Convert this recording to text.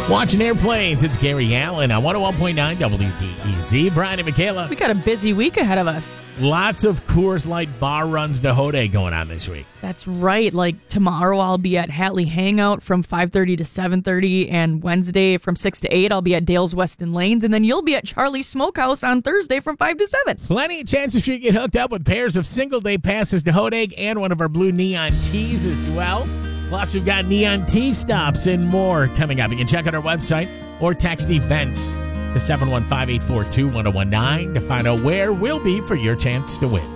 Watching airplanes, it's Gary Allen on 101.9 WBEZ. Brian and Michaela. We got a busy week ahead of us. Lots of Coors Light bar runs to Hode going on this week. That's right. Like tomorrow, I'll be at Hatley Hangout from 5:30 to 7:30, and Wednesday from 6 to 8, I'll be at Dale's Weston Lanes, and then you'll be at Charlie's Smokehouse on Thursday from 5 to 7. Plenty of chances for you to get hooked up with pairs of single-day passes to Hode and one of our blue neon tees as well. Plus, we've got neon tea stops and more coming up. You can check out our website or text events to 715-842-1019 to find out where we'll be for your chance to win.